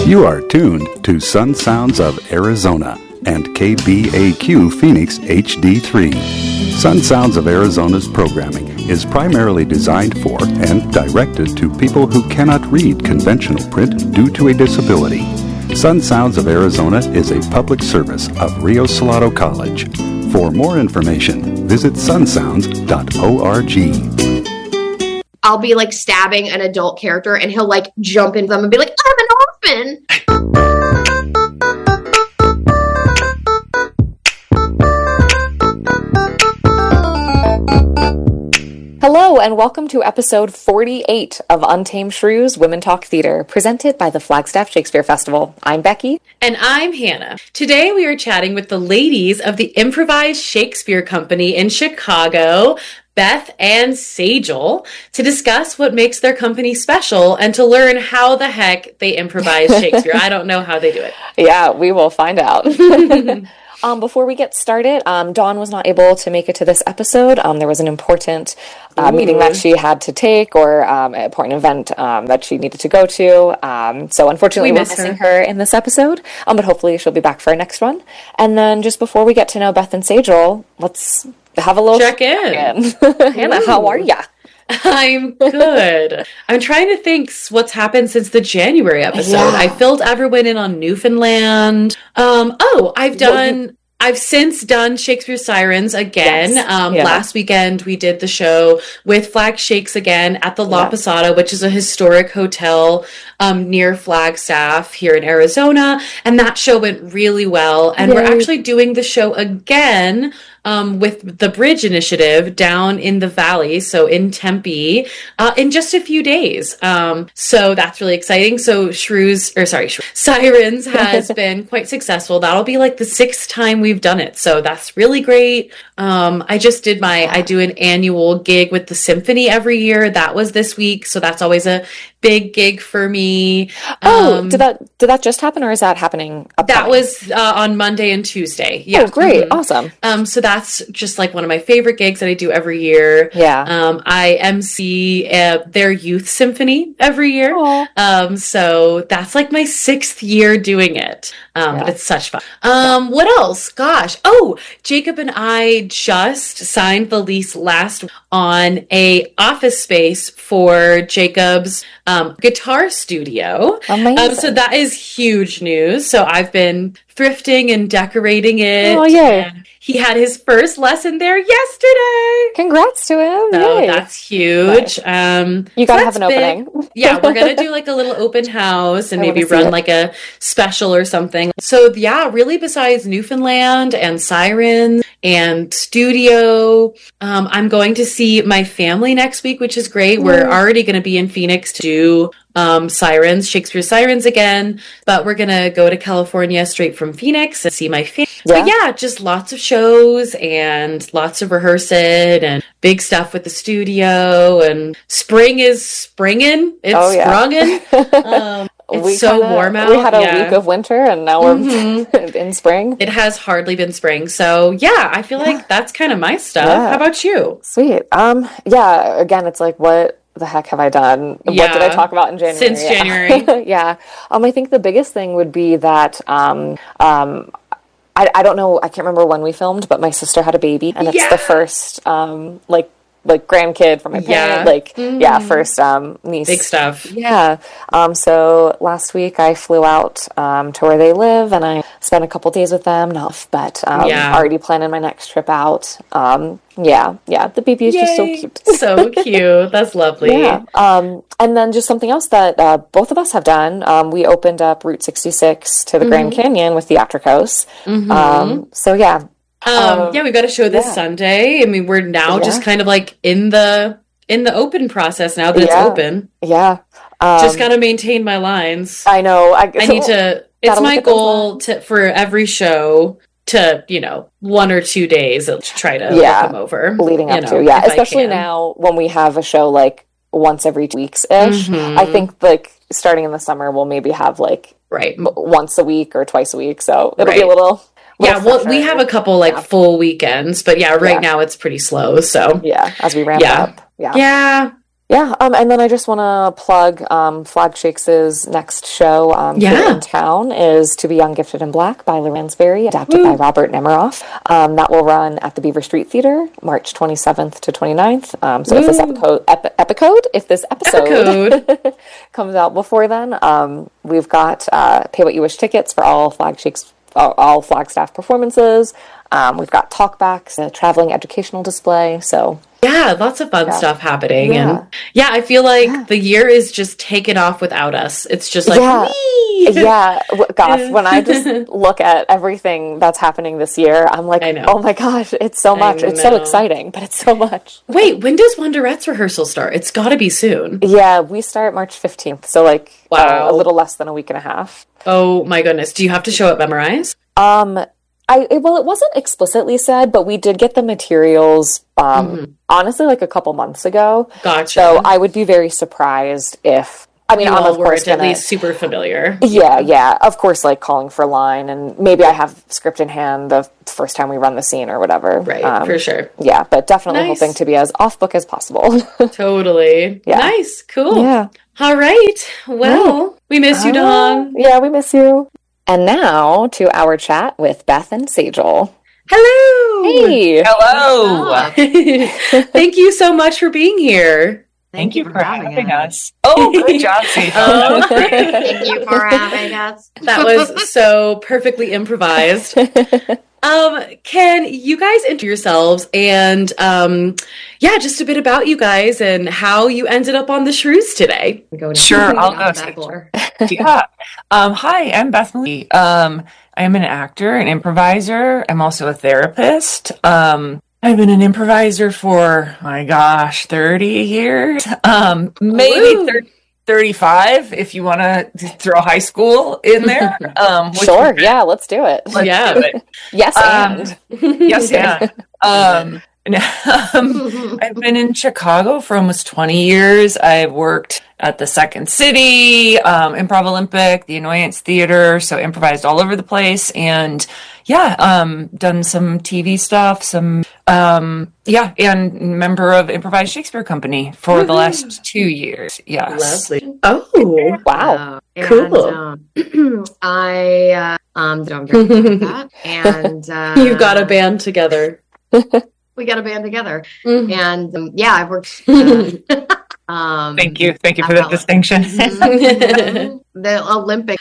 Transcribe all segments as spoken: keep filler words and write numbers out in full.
You are tuned to Sun Sounds of Arizona and K B A Q Phoenix H D three. Sun Sounds of Arizona's programming is primarily designed for and directed to people who cannot read conventional print due to a disability. Sun Sounds of Arizona is a public service of Rio Salado College. For more information, visit sun sounds dot org. I'll be like stabbing an adult character and he'll like jump into them and be like, I'm an orphan. Hello and welcome to episode forty-eight of Untamed Shrews Women Talk Theater, presented by the Flagstaff Shakespeare Festival. I'm Becky. And I'm Hannah. Today we are chatting with the ladies of the Improvised Shakespeare Company in Chicago, Beth and Sajal, to discuss what makes their company special and to learn how the heck they improvise Shakespeare. I don't know how they do it. Yeah, we will find out. Um, before we get started, um, Dawn was not able to make it to this episode. Um, there was an important uh, meeting that she had to take, or um, an important event um, that she needed to go to. Um, so unfortunately, we we're missing her. her in this episode, um, but hopefully she'll be back for our next one. And then just before we get to know Beth and Sajal, let's have a little check in. Hannah, how are ya? I'm good. I'm trying to think what's happened since the January episode. Yeah. I filled everyone in on Newfoundland. Um, oh, I've done... Well, I've since done Shakespeare Sirens again. Yes. Um, yeah. Last weekend, we did the show with Flag Shakes again at the La yeah. Posada, which is a historic hotel um, near Flagstaff here in Arizona. And that show went really well. And Yay. We're actually doing the show again um, with the Bridge Initiative down in the valley, so in Tempe, uh, in just a few days. Um, so that's really exciting. So Shrews, or sorry, Shrews, Sirens has been quite successful. That'll be like the sixth time we've done it. So that's really great. Um, I just did my, I do an annual gig with the symphony every year. That was this week. So that's always a big gig for me. Oh, um, did that, did that just happen, or is that happening upcoming? That was uh, on Monday and Tuesday. Yeah. Oh, great. Mm-hmm. Awesome. Um, so that's just like one of my favorite gigs that I do every year. Yeah. Um, I M C uh, their youth symphony every year. Aww. Um, so that's like my sixth year doing it. Um, yeah. But it's such fun. Um, what else? Gosh. Oh, Jacob and I just signed the lease last on a office space for Jacob's um, guitar studio. Amazing. Um, so that is huge news. So I've been thrifting and decorating it. Oh, yay. And he had his first lesson there yesterday. Congrats to him. So Yay. that's huge. Um, you gotta so have an big. opening. Yeah, we're gonna do like a little open house and I maybe run like a special or something. So yeah, really besides Newfoundland and Sirens and studio, um, I'm going to see my family next week, which is great. We're Mm. already going to be in Phoenix to do um, Sirens, Shakespeare Sirens again, but we're going to go to California straight from Phoenix and see my family. Yeah. But yeah, just lots of shows and lots of rehearsing and big stuff with the studio, and spring is springing. It's Oh, yeah. sprunging. Um, it's we so kinda, warm out. We had a yeah. week of winter, and now we're Mhm. in spring. It has hardly been spring. So yeah, I feel like that's kind of my stuff. Yeah. How about you? Sweet. Um. Yeah. Again, it's like, what the heck have I done? What did I Yeah. talk about in January? Since January. yeah. Um. I think the biggest thing would be that. Um. Um. I, I don't know. I can't remember when we filmed, but my sister had a baby, and it's Yeah. the first um like like grandkid for my parent. Yeah. Like Mhm. yeah, first um niece. Big stuff. Yeah. Um, so last week I flew out um, to where they live, and I spent a couple days with them. Not, but um, Yeah. already planning my next trip out. Um, yeah, yeah. The baby is just so Yay. cute. So cute. That's lovely. Yeah. Um, and then just something else that uh, both of us have done. Um, we opened up Route sixty-six to the Mm-hmm. Grand Canyon with Theatricos. Mhm. Um, so yeah. Um, Um, yeah, we've got a show this yeah. Sunday. I mean, we're now Yeah. just kind of like in the in the open process now that Yeah. it's open. Yeah. Um, Just got to maintain my lines. I know. I, I so- need to. It's gotta my look at those goal lines. to for every show to you know one or two days to try to Yeah. look them over leading you up know, to yeah if I especially can. now when we have a show like once every two weeks ish. Mhm. I think like starting in the summer we'll maybe have like right. m- once a week or twice a week, so it'll be a Right. little, Yeah, little well, we fresher. have a couple like Yeah. full weekends, but yeah, right Yeah. now it's pretty slow. So yeah as we ramp Yeah. up. Yeah. yeah, Yeah, um, and then I just want to plug um, Flag Shakes' next show um, Yeah. here in town is To Be Young, Gifted, and Black by Lou Ransberry, adapted by Robert Nemiroff. Um, that will run at the Beaver Street Theater, March twenty-seventh to twenty-ninth. Um, so if this epico- epi- epicode, if this episode Epicode. comes out before then, um, we've got uh, Pay What You Wish tickets for all Flag Shakes, all, all Flagstaff performances. Um, we've got talkbacks, a traveling educational display, so... Yeah, lots of fun Yeah. stuff happening. Yeah. And yeah, I feel like Yeah. the year is just taken off without us. It's just like, Yeah. whee! Yeah, w- gosh, when I just look at everything that's happening this year, I'm like, I know. oh my gosh, it's so I much. It's so know. exciting, but it's so much. Wait, when does Wonderette's rehearsal start? It's got to be soon. Yeah, we start March fifteenth, so like Wow. uh, a little less than a week and a half. Oh my goodness. Do you have to show up memorized? Um, I it, well, it wasn't explicitly said, but we did get the materials, um, Mhm. honestly, like a couple months ago. Gotcha. So I would be very surprised if, I mean, you I'm all of course weren't at gonna... least super familiar. Yeah, yeah. Of course, like calling for line, and maybe I have script in hand the first time we run the scene or whatever. Right, Um, for sure. Yeah, but definitely Nice. hoping to be as off book as possible. Totally. Yeah. Nice. Cool. Yeah. All right. Well, we miss you, Dawn. Yeah, we miss you. And now to our chat with Beth and Sajal. Hello. Hey. Hello. Thank you so much for being here. Thank you for having us. Oh, good job, Sajal. Oh, Thank you for having us. That was so perfectly improvised. Um, can you guys introduce yourselves and um, yeah, just a bit about you guys and how you ended up on the shrews today? Go down- Sure, go I'll down go. to that floor. Yeah. Um, hi, I'm Beth Marie. Um, I'm an actor, an improviser. I'm also a therapist. Um, I've been an improviser for, my gosh, thirty years. Um, maybe Woo. thirty, thirty-five if you want to throw high school in there. Um, which Sure, yeah, let's do it. let's Yeah. do it. Yes, Um, and. Yes, yeah. Um, um, I've been in Chicago for almost twenty years. I've worked at the Second City, um, Improv Olympic, the Annoyance Theater, so improvised all over the place. And yeah, um, done some T V stuff, some, um, yeah, and member of Improvised Shakespeare Company for the last two years. Yes. Lovely. Oh, Wow. Uh, Cool. And, um, I uh, um, did I'm very proud of that, and uh, you've got a band together. We got a band together, Mhm. and um, yeah, I worked. Uh, um, Thank you. Thank you for I that felt- distinction. the Olympic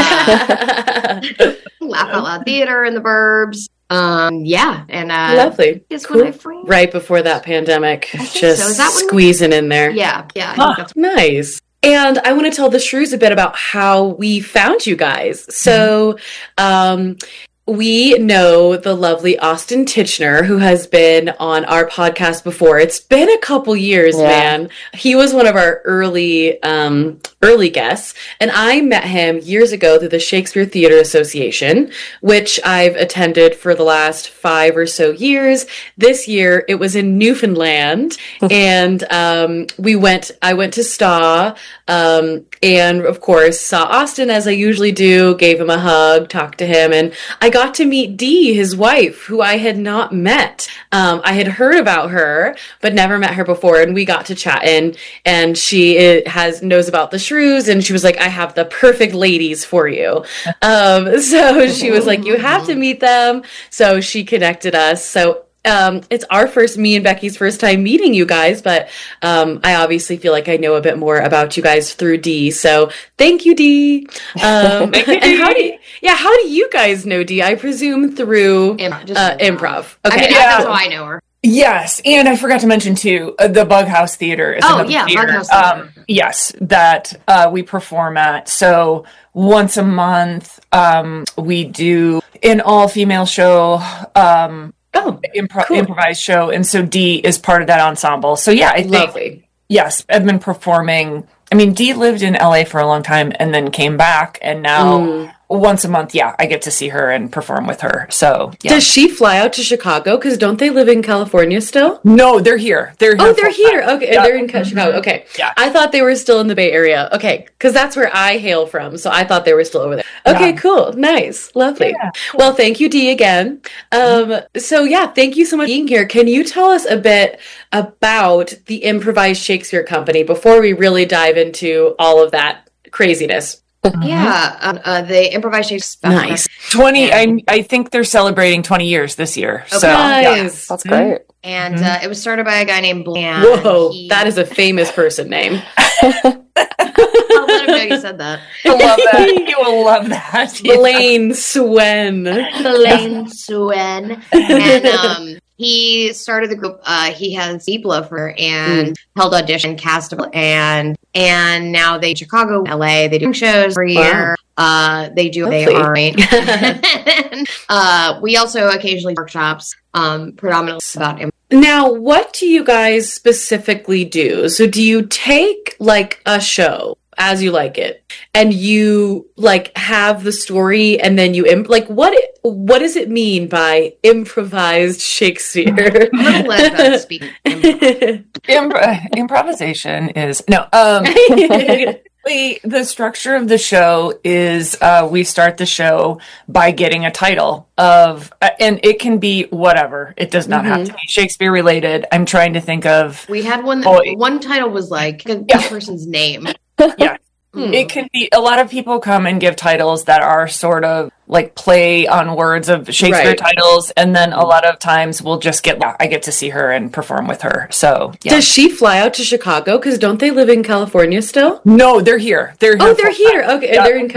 uh, Laugh Out Loud Theater in the Burbs. Um, yeah, and uh, Lovely. is Cool. when I framed. Right before that pandemic, think just so. Is that when we- squeezing in there. Yeah, yeah. I Huh. think that's Nice. And I want to tell the shrews a bit about how we found you guys. So, um, we know the lovely Austin Titchener, who has been on our podcast before. It's been a couple years, Yeah. man. He was one of our early, um, early guests, and I met him years ago through the Shakespeare Theater Association, which I've attended for the last five or so years. This year, it was in Newfoundland, and um, we went. I went to S T A, um, and of course saw Austin as I usually do. Gave him a hug, talked to him, and I got to meet Dee, his wife, who I had not met. Um, I had heard about her, but never met her before, and we got to chatting. And she uh, has knows about the shrews, and she was like, "I have the perfect ladies for you." Um, so she was like, "You have to meet them." So she connected us. So. Um, it's our first, me and Becky's first time meeting you guys, but um, I obviously feel like I know a bit more about you guys through Dee. So thank you, Dee. Um, Thank you, and how do Dee. you, yeah, how do you guys know Dee? I presume through improv. Just uh, improv. I Okay. mean, Yeah. that's how I know her. Yes, and I forgot to mention too, uh, the Bughouse Theater is Oh, another yeah, theater. Bughouse Theater. Um, yes, that uh, we perform at. So once a month, um, we do an all-female show, um, Oh, impro- Cool. improvised show, and so Dee is part of that ensemble. So yeah, I think lovely. yes, I've been performing. I mean, Dee lived in L A for a long time and then came back, and now Mm. once a month, yeah, I get to see her and perform with her. So, yeah. Does she fly out to Chicago? Because don't they live in California still? No, they're here. They're here. Oh, they're here. Okay, yeah. They're in Chicago. Okay. Yeah. I thought they were still in the Bay Area. Okay, because that's where I hail from. So I thought they were still over there. Okay, yeah. Cool. Nice. Lovely. Yeah, cool. Well, thank you, Dee, again. Um, so, yeah, thank you so much for being here. Can you tell us a bit about the Improvised Shakespeare Company before we really dive into all of that craziness? Mm-hmm. Yeah, um, uh, the Improvised Shakespeare. Nice. twenty, yeah. I, I think they're celebrating twenty years this year. Okay. So, nice. Yeah. That's great. And mm-hmm. uh, it was started by a guy named Blaine. Whoa, he... that is a famous person name. I'll let him know you said that. I love that. You will love that. Blaine Swen. Blaine Swen. And um, he started the group. Uh, he has deep love for her and mm. held audition, cast, and and now they Chicago, L A. They do shows every wow. year. Uh, they do. Lovely. They are. uh, we also occasionally workshops, um, predominantly about. Im- Now, what do you guys specifically do? So do you take like a show as you like it and you like have the story and then you imp- like what it, what does it mean by improvised Shakespeare? I'm gonna let that speak. Impro- improvisation is no um We, the structure of the show is uh, we start the show by getting a title of, uh, and it can be whatever. It does not mm-hmm. have to be Shakespeare related. I'm trying to think of. We had one. That, one title was like a yeah. person's name. Yeah, mm. It could be. A lot of people come and give titles that are sort of like play on words of Shakespeare right. titles, and then a lot of times we'll just get. I get to see her and perform with her. So, yeah. Does she fly out to Chicago? Because don't they live in California still? No, they're here. They're here oh, they're here. Time. Okay, yeah. They're in